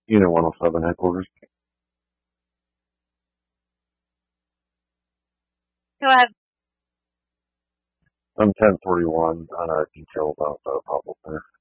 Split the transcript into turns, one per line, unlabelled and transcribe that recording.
Unit 107 headquarters.
Go ahead.
I'm 1041 on a detail about the problem there.